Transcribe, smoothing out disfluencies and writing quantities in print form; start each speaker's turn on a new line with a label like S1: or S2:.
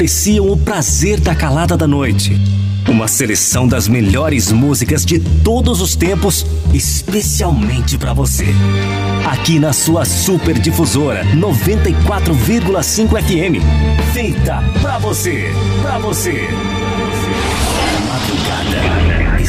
S1: apreciam o prazer da calada da noite. Uma seleção das melhores músicas de todos os tempos, especialmente para você. Aqui na sua Super Difusora 94,5 FM. Feita pra você, pra você. A madrugada